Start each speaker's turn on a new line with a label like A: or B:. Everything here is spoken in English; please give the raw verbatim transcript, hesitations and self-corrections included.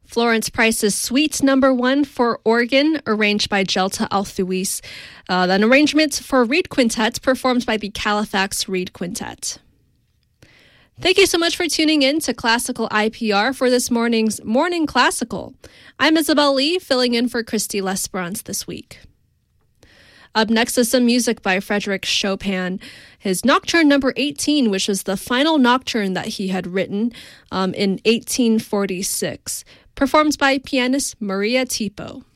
A: Florence Price's Suite Number One for organ, arranged by Jelta Althuis. Uh, an arrangement for reed quintet performed by the Califax Reed Quintet. Thank you so much for tuning in to Classical I P R for this morning's Morning Classical. I'm Isabel Lee, filling in for Christy Lesperance this week. Up next is some music by Frédéric Chopin, his Nocturne number eighteen, which was the final nocturne that he had written um, in eighteen forty-six, performed by pianist Maria Tipo.